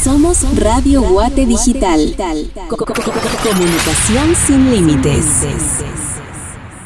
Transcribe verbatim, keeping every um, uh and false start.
Somos Radio Guate Digital. Co- co- co- Comunicación sin límites.